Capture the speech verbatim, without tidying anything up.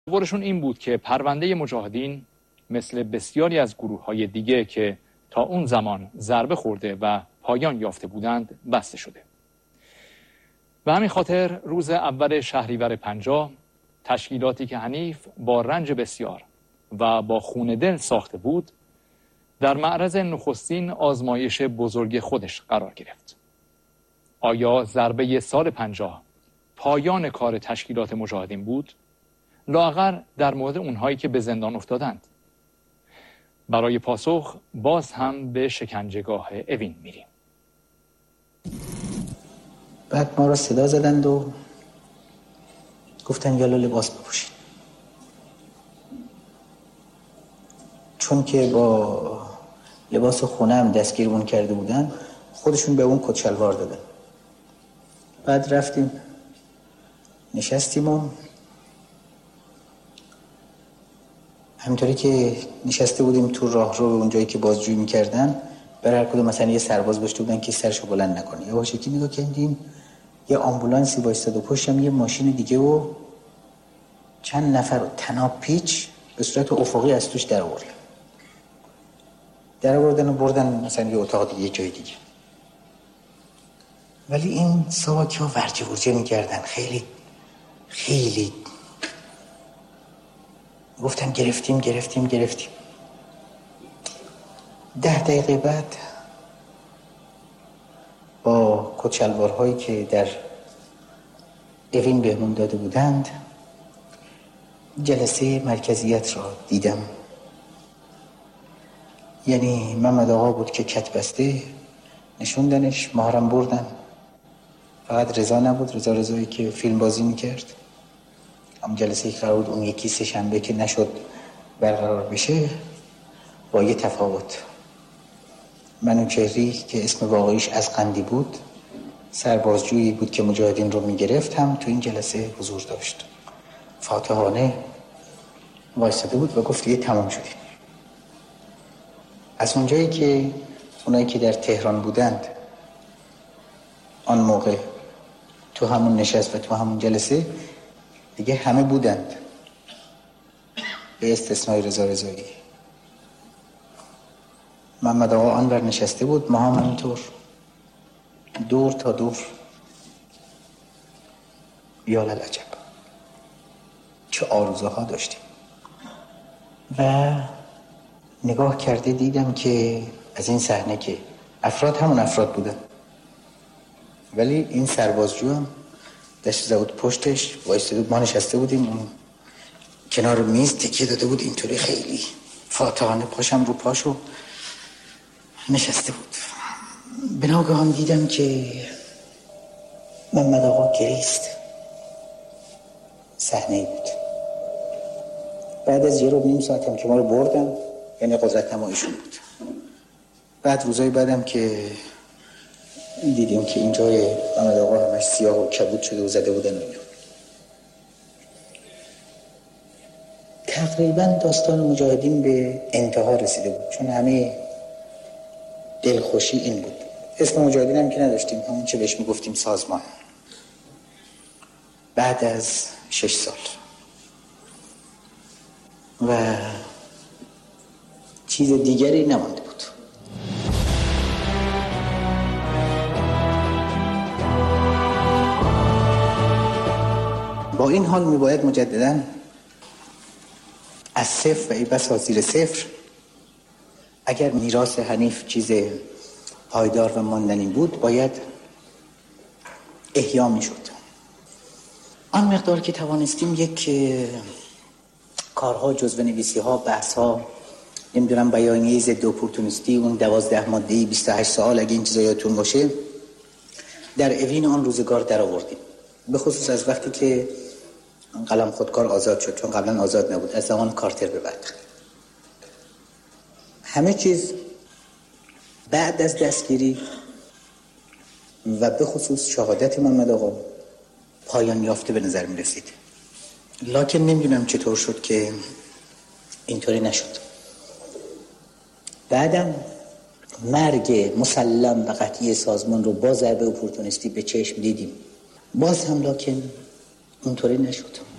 تصورشون این بود که پرونده مجاهدین مثل بسیاری از گروه‌های دیگه که تا اون زمان ضربه خورده و پایان یافته بودند بسته شده. به همین خاطر روز اول شهریور پنجاه تشکیلاتی که حنیف با رنج بسیار و با خون دل ساخته بود در معرض نخستین آزمایش بزرگ خودش قرار گرفت. آیا ضربه سال پنجاه پایان کار تشکیلات مجاهدین بود؟ لااقل در مورد اونهایی که به زندان افتادند. برای پاسخ باز هم به شکنجهگاه اوین میریم. بعد ما را صدا زدند و گفتن یالا لباس بپوشین، چون که با لباس خونه هم دستگیرمون کرده بودن خودشون به اون کت شلوار دادن. بعد رفتیم نشستیم و همینطوری که نشسته بودیم تو راه رو اونجایی که بازجویی میکردن، برای هر کدوم مثلا یه سرباز باشته بودن که سرشو بلند نکنه. یه واشکی نگاه کردیم یه آمبولانسی وایستاد و پشتم یه ماشین دیگه و چند نفر طناب پیچ به صورت افقی از توش در آوردن. در آوردن و بردن مثلا یه اتاق دیگه، یه جای دیگه. ولی این ساواکی ها ورجه ورجه میکردن، خیلی خیلی گفتن گرفتیم گرفتیم گرفتیم. ده دقیقه بعد با کت شلوارهایی که در اوین بهمون داده بودند جلسه مرکزیت را دیدم. یعنی محمد آقا بود که کت بسته نشوندنش، ماهرم بردن. فقط رضا نبود، رضا رضایی که فیلم بازی میکرد. هم جلسه که قرار بود اون یکی سه شنبه که نشد برقرار بشه با یه تفاوت. منوچهری که اسم واقعیش از قندی بود، سربازجویی بود که مجاهدین رو میگرفت، هم تو این جلسه حضور داشت. فاتحانه وایساده بود و گفت دیگه تمام شدیم. از اونجایی که اونایی که در تهران بودند آن موقع تو همون نشست و تو همون جلسه دیگه همه بودند به استثنای رضا رضایی. محمد آقا آن بر نشسته بود، ما هم همینطور دور تا دور. یا للعجب چه آرزوها داشتیم. و نگاه کرده دیدم که از این صحنه که افراد همون افراد بودن، ولی این سربازجو هم دست زود پشتش وایستاده بود. ما نشسته بودیم اون کنار میز تکیه داده بود اینطوری، خیلی فاتحانه پاشم رو پاشو نشسته بود. به ناگهان دیدم که محمد آقا گریست. صحنه بود بعد از یه رو نیم ساعتم که ما رو بردن، یعنی قدرت نمایشون بود. بعد روزای بعدم که دیدیم که اینجای محمد آقا همش سیاه و کبود شده و زده بودن و اینا. تقریبا داستان مجاهدین به انتها رسیده بود، چون همه دلخوشی این بود. اسم مجاهدین هم که نداشتیم، همون چه بهش میگفتیم سازمان. بعد از شش سال و چیز دیگری نمانده بود. با این حال میباید مجدداً از صفر و ای بسا زیر صفر، اگر میراث حنیف چیز پایدار و ماندنی بود باید احیا میشد. آن مقدار که توانستیم یک کارها، جزوه‌نویسی ها، بحث ها، نمیدونم بیانیه ضد اپورتونیستی، اون دوازده ماده‌ای بیست و هشت سال اگه این چیزا یادتون باشه، در اوین آن روزگار در آوردیم. به خصوص از وقتی که قلم خودکار آزاد شد، چون قبلا آزاد نبود، از زمان کارتر به بعد. همه چیز بعد از دستگیری و به خصوص شهادت محمد آقا پایان یافته به نظر می رسید. لکن نمیدونم چطور شد که اینطوری نشد. بعدم مرگ مسلم و قطعی سازمان رو با ضربه اپورتونیستی به چشم دیدیم. باز هم لکن اونطوری نشد.